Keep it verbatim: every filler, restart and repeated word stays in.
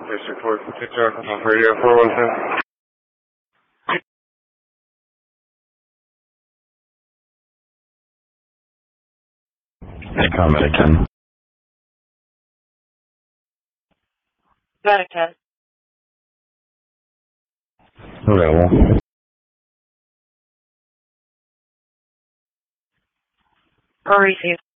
This report to TikTok on radio four one seven. Come Medic Medic ten. Available. Or receive.